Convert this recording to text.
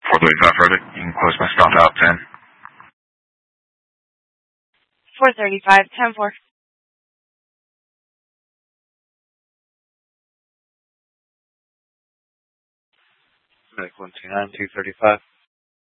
435 further. You can close my stop out 10. 435, 10-4. Medic 129, 235.